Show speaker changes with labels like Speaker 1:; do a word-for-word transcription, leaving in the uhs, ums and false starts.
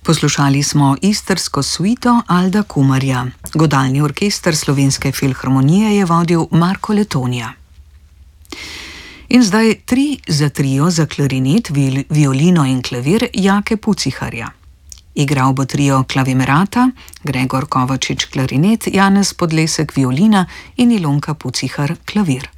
Speaker 1: Poslušali smo istrsko suito Alda Kumarja. Godalni orkester Slovenske filharmonije je vodil Marko Letonja. In zdaj tri za trio za klarinet, violino in klavir Jake Puciharja. Igral bo trio Klavimerata, Gregor Kovačič klarinet, Janez Podlesek violina in Ilonka Pucihar klavir.